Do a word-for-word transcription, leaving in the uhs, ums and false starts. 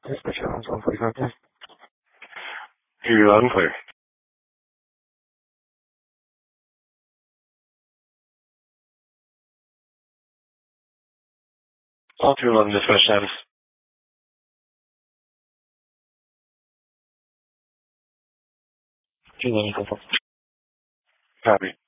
Yes, Mister Jones, one forty-five. Hear you loud and clear. All two eleven dispatch status. two eleven, go for. Copy.